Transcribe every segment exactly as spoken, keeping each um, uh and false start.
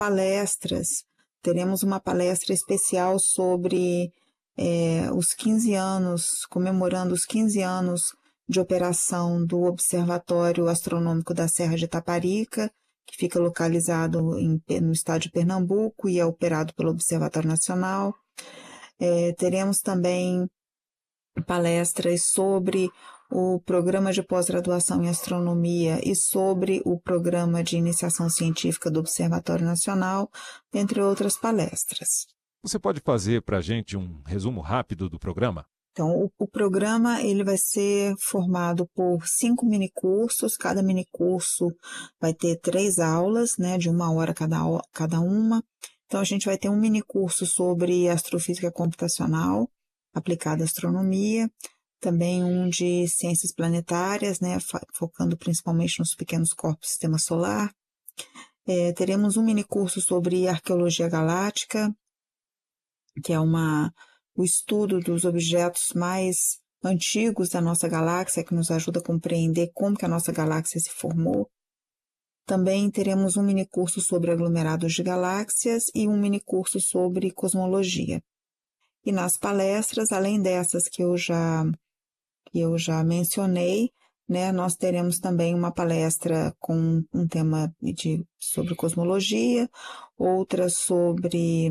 palestras, teremos uma palestra especial sobre é, os quinze anos, comemorando os quinze anos de operação do Observatório Astronômico da Serra de Itaparica, que fica localizado em, no estado de Pernambuco e é operado pelo Observatório Nacional. É, teremos também palestras sobre o programa de pós-graduação em astronomia e sobre o programa de iniciação científica do Observatório Nacional, entre outras palestras. Você pode fazer para a gente um resumo rápido do programa? Então, o, o programa ele vai ser formado por cinco minicursos, cada minicurso vai ter três aulas, né, de uma hora cada, cada uma. Então, a gente vai ter um minicurso sobre astrofísica computacional aplicada à astronomia, também um de ciências planetárias, né, focando principalmente nos pequenos corpos do sistema solar. É, teremos um minicurso sobre arqueologia galáctica, que é uma, o estudo dos objetos mais antigos da nossa galáxia, que nos ajuda a compreender como que a nossa galáxia se formou. Também teremos um minicurso sobre aglomerados de galáxias e um minicurso sobre cosmologia. E nas palestras, além dessas que eu já, que eu já mencionei, né, nós teremos também uma palestra com um tema de, sobre cosmologia, outra sobre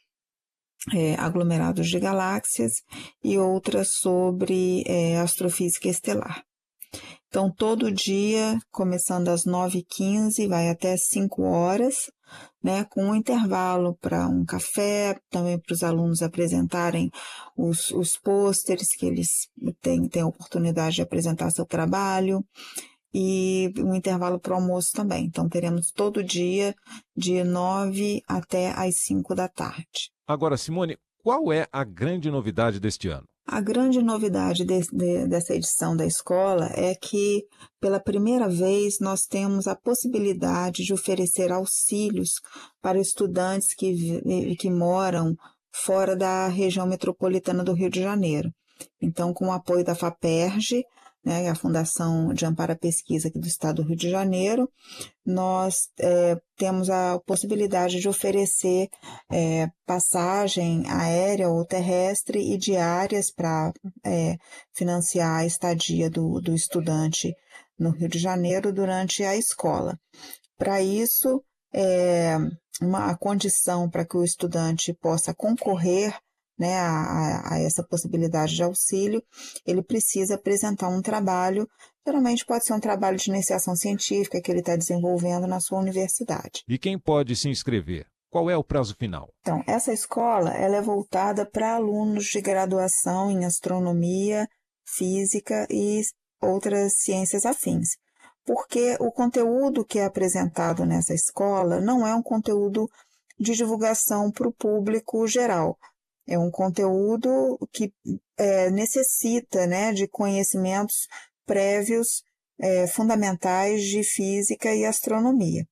é, aglomerados de galáxias e outra sobre é, astrofísica estelar. Então, todo dia, começando às nove e quinze, vai até cinco horas, né, com um intervalo para um café, também para os alunos apresentarem os, os pôsteres, que eles têm, têm a oportunidade de apresentar seu trabalho, e um intervalo para o almoço também. Então, teremos todo dia, de nove até às cinco da tarde. Agora, Simone, qual é a grande novidade deste ano? A grande novidade de, de, dessa edição da escola é que, pela primeira vez, nós temos a possibilidade de oferecer auxílios para estudantes que, que moram fora da região metropolitana do Rio de Janeiro. Então, com o apoio da FAPERJ, né, a Fundação de Amparo à Pesquisa aqui do Estado do Rio de Janeiro, nós é, temos a possibilidade de oferecer é, passagem aérea ou terrestre e diárias para é, financiar a estadia do, do estudante no Rio de Janeiro durante a escola. Para isso, é, uma condição para que o estudante possa concorrer, né, a, a essa possibilidade de auxílio, ele precisa apresentar um trabalho, geralmente pode ser um trabalho de iniciação científica que ele está desenvolvendo na sua universidade. E quem pode se inscrever? Qual é o prazo final? Então, essa escola ela é voltada para alunos de graduação em astronomia, física e outras ciências afins, porque o conteúdo que é apresentado nessa escola não é um conteúdo de divulgação para o público geral. É um conteúdo que é, necessita, né, de conhecimentos prévios é, fundamentais de física e astronomia.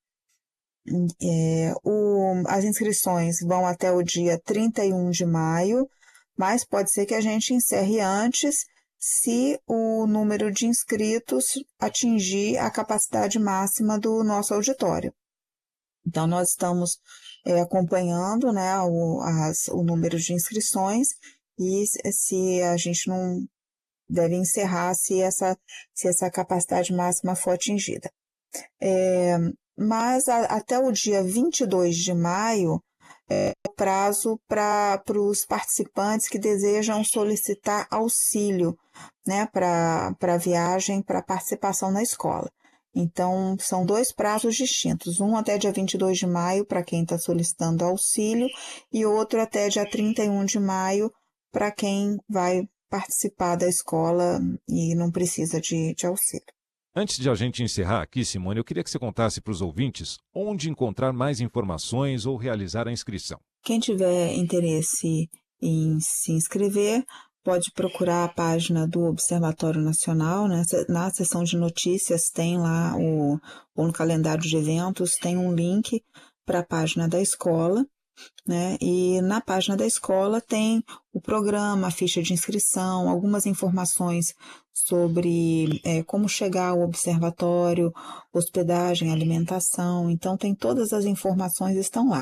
É, o, as inscrições vão até o dia trinta e um de maio, mas pode ser que a gente encerre antes se o número de inscritos atingir a capacidade máxima do nosso auditório. Então, nós estamos é, acompanhando, né, o, as, o número de inscrições e se a gente não deve encerrar se essa, se essa capacidade máxima for atingida. É, mas a, até o dia vinte e dois de maio é o prazo para os participantes que desejam solicitar auxílio, né, para a viagem, para participação na escola. Então, são dois prazos distintos, um até dia vinte e dois de maio para quem está solicitando auxílio e outro até dia trinta e um de maio para quem vai participar da escola e não precisa de, de auxílio. Antes de a gente encerrar aqui, Simone, eu queria que você contasse para os ouvintes onde encontrar mais informações ou realizar a inscrição. Quem tiver interesse em se inscrever, pode procurar a página do Observatório Nacional, né? Na seção de notícias tem lá, o, ou no calendário de eventos, tem um link para a página da escola, né? E na página da escola tem o programa, a ficha de inscrição, algumas informações sobre é, como chegar ao observatório, hospedagem, alimentação. Então, tem todas as informações estão lá.